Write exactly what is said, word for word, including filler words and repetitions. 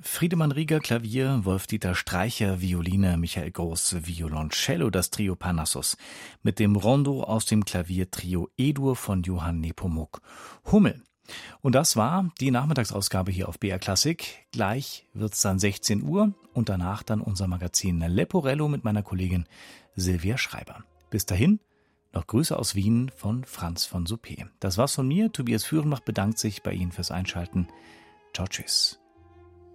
Friedemann Rieger Klavier, Wolf-Dieter Streicher Violine, Michael Groß Violoncello, das Trio Parnassus mit dem Rondo aus dem Klaviertrio E-Dur von Johann Nepomuk Hummel. Und das war die Nachmittagsausgabe hier auf B R Klassik. Gleich wird's dann sechzehn Uhr und danach dann unser Magazin Leporello mit meiner Kollegin Silvia Schreiber. Bis dahin noch Grüße aus Wien von Franz von Suppé. Das war's von mir. Tobias Führenbach bedankt sich bei Ihnen fürs Einschalten. Ciao, tschüss.